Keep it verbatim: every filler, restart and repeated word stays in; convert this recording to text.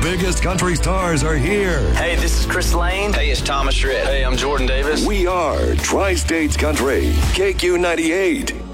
biggest country stars are here. Hey, this is Chris Lane. Hey, it's Thomas Rhett. Hey, I'm Jordan Davis. We are Tri-States Country, K Q ninety-eight.